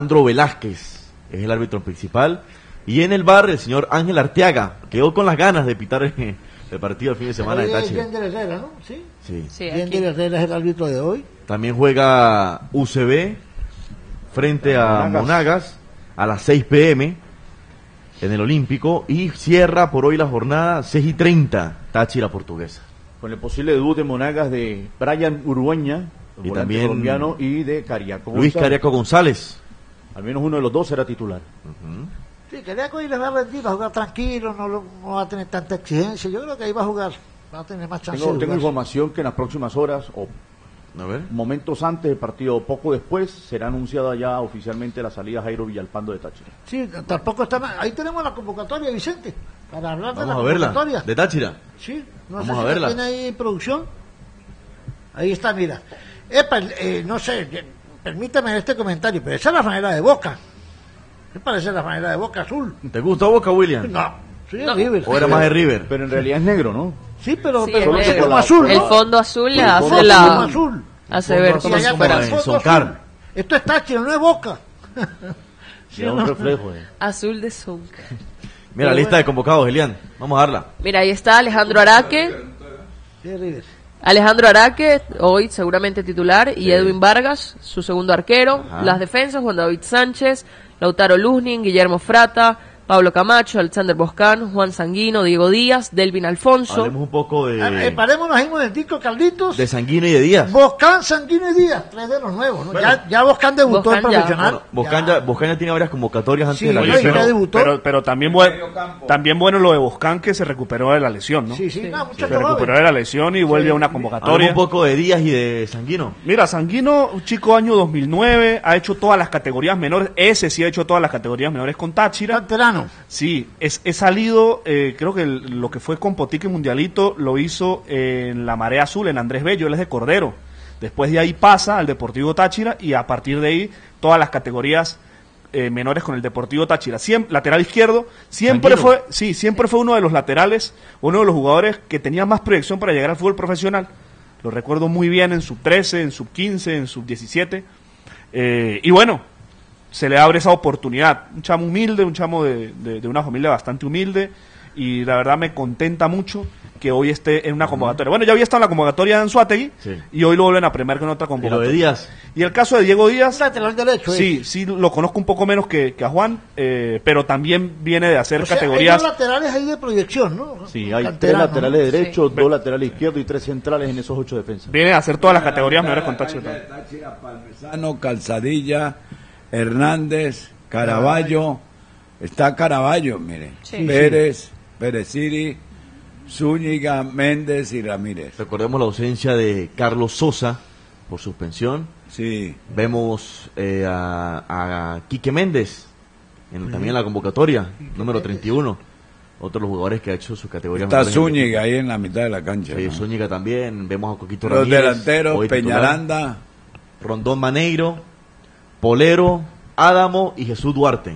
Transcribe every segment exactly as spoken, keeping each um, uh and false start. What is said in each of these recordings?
Alejandro Velázquez es el árbitro principal, y en el bar el señor Ángel Arteaga quedó con las ganas de pitar el, el partido el fin de semana de Táchira. Yender Herrera, ¿no? Sí. Sí. sí Yender Herrera es el árbitro de hoy. También juega U C B frente a Monagas, Monagas a las seis pe eme en el Olímpico, y cierra por hoy la jornada seis y treinta Táchira Portuguesa. Con el posible debut de Monagas de Brian Urueña, y también colombiano, y de Cariaco Luis González. Cariaco González. Al menos uno de los dos será titular. Uh-huh. Sí, Cariaco ahí le va a rendir, va a jugar tranquilo, no, lo, no va a tener tanta exigencia. Yo creo que ahí va a jugar, va a tener más chance. Tengo, de tengo información que en las próximas horas o a ver. momentos antes del partido, poco después, será anunciada ya oficialmente la salida Jairo Villalpando de Táchira. Sí, tampoco está. Ahí tenemos la convocatoria, Vicente, para hablar Vamos de la a verla, convocatoria. de Táchira. Sí, no Vamos sé a si verla. la tiene ahí en producción. Ahí está, mira. Epa, eh, no sé, permítame este comentario, pero esa es la manera de Boca. ¿Qué parece la manera de Boca azul? ¿Te gusta Boca, William? No, soy de No. River. ¿O era más de River? Pero en realidad es negro, ¿no? Sí, pero, Sí, pero el es negro. como azul, ¿no? El fondo azul le El hace fondo la... como azul. hace Fondo ver azul como Y allá si está fuera el fondo Soncar. azul. Esto es Táchira, no es Boca. Sí, Era no. un reflejo. Eh. azul de Zonca. Mira, la lista de convocados, Elian. Vamos a darla. Mira, ahí está Alejandro Araque. Sí, River. Alejandro Araque, hoy seguramente titular, y Edwin Vargas, su segundo arquero. Ajá. Las defensas, Juan David Sánchez, Lautaro Luznin, Guillermo Frata, Pablo Camacho, Alexander Boscán, Juan Sanguino, Diego Díaz, Delvin Alfonso. Hablemos un poco Ah, eh, de, parémonos ahí un momentico, Carlitos. de Sanguino y de Díaz. Boscán, Sanguino y Díaz, tres de los nuevos, ¿no? Bueno. ya, ya Boscán debutó Boscán en ya. profesional. Bueno, Boscán ya, Boscán ya tiene varias convocatorias antes Sí, de la oye, lesión. ya debutó. Pero, pero también, bueno, también bueno lo de Boscán, que se recuperó de la lesión, ¿no? Sí, sí, no, muchacho Se recuperó joven. de la lesión y vuelve Sí. a una Hablemos convocatoria. un poco de Díaz y de Sanguino. Mira, Sanguino, un chico año dos mil nueve, ha hecho todas las categorías menores. Ese sí ha hecho todas las categorías menores con Táchira. Canterano. Sí, es, he salido, eh, creo que el- lo que fue con Potique Mundialito lo hizo en la Marea Azul, en Andrés Bello, él es de Cordero. Después de ahí pasa al Deportivo Táchira y a partir de ahí todas las categorías eh, menores con el Deportivo Táchira. Siempre, lateral izquierdo, siempre Sanguino. fue, sí, siempre fue uno de los laterales, uno de los jugadores que tenía más proyección para llegar al fútbol profesional. Lo recuerdo muy bien en sub trece, en sub quince, en sub diecisiete. Eh, y bueno, se le abre esa oportunidad. Un chamo humilde, un chamo de, de, de una familia bastante humilde, y la verdad me contenta mucho que hoy esté en una convocatoria. Bueno, ya había estado en la convocatoria de Anzuategui, Sí. y hoy lo vuelven a premiar con otra Y lo convocatoria. de Díaz. Y el caso de Diego Díaz, Lateral derecho. sí, eh. sí lo conozco un poco menos que, que a Juan, eh, pero también viene de hacer O sea, categorías. hay dos laterales ahí de proyección, ¿no? Sí, hay tres Canterano, laterales ¿no? derechos, Sí. dos laterales izquierdos y tres centrales en esos ocho defensas. Viene de hacer todas las categorías menores con Táchira. Táchira, Palmesano, Calzadilla, Hernández, Caraballo, está Caraballo, mire, Sí. Pérez, Pérez Siri, Zúñiga, Méndez y Ramírez. Recordemos la ausencia de Carlos Sosa por suspensión. Sí, Vemos eh, a, a Quique Méndez en, también en la convocatoria, número treinta y uno. Otro de los jugadores que ha hecho sus categorías. está menores. Zúñiga ahí en la mitad de la cancha. Sí, ¿no? Zúñiga también. Vemos a Coquito Los Ramírez. delanteros, hoy titular. Peñaranda, Rondón Maneiro, Polero, Adamo y Jesús Duarte.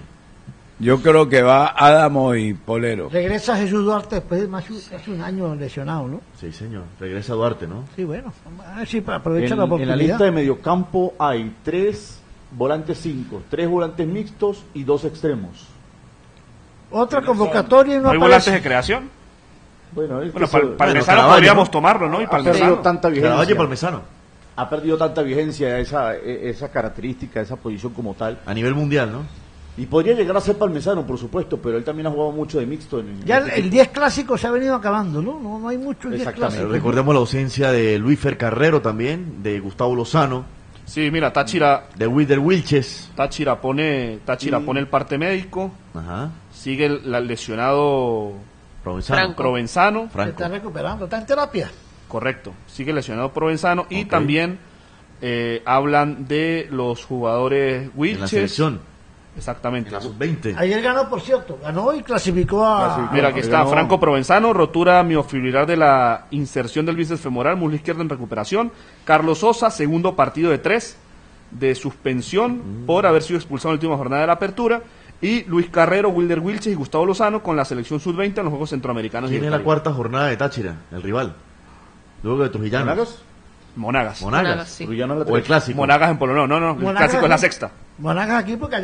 yo creo que va Adamo y Polero. Regresa Jesús Duarte después de más hace un año lesionado, ¿no? Sí, señor. Regresa Duarte, ¿no? Sí, bueno. A ver si aprovecha En, la en oportunidad. la lista de mediocampo hay tres volantes cinco, tres volantes mixtos y dos extremos. Otra convocatoria y no ¿No hay volantes aparece. de creación? Bueno, es que Bueno, eso- Pal- Palmesano Caraballo, podríamos ¿no? tomarlo, ¿no? Y ha perdido Palmesano. tanta vigencia. Caraballo y Palmesano. Ha perdido tanta vigencia esa, e- esa característica, esa posición como tal. A nivel mundial, ¿no? Y podría llegar a ser Palmesano, por supuesto, pero él también ha jugado mucho de mixto. En, Ya en el, este el diez clásico se ha venido acabando, ¿no? No, no hay mucho diez Exactamente. clásico. Recordemos la ausencia de Luis Fer Carrero también, de Gustavo Lozano, Sí, mira, Táchira, de Wilder Wilches. Táchira pone, Táchira pone el parte médico, Ajá. sigue el, la- el lesionado Provenzano. Franco. Provenzano, Se Franco. está recuperando, está en terapia. correcto, sigue lesionado Provenzano, y Ok. también eh, hablan de los jugadores En la Wilches, selección, exactamente. en la sub veinte. Ayer ganó, por cierto, ganó y clasificó a... Clasificó. Mira, aquí está Ganó- Franco Provenzano, rotura miofibrilar de la inserción del bíceps femoral, muslo izquierdo en recuperación. Carlos Sosa, segundo partido de tres de suspensión por haber sido expulsado en la última jornada de la apertura. Y Luis Carrero, Wilder Wilches y Gustavo Lozano con la selección sub veinte en los Juegos Centroamericanos. y ¿Quién del es la Caribe. cuarta jornada de Táchira? El rival. Luego de Trujillano. ¿Monagas? Monagas. Monagas. Monagas, sí. Trujillano es la O el tres. clásico. Monagas en Polo, no, no, no, el Monagas clásico es la es- sexta. Monagas aquí porque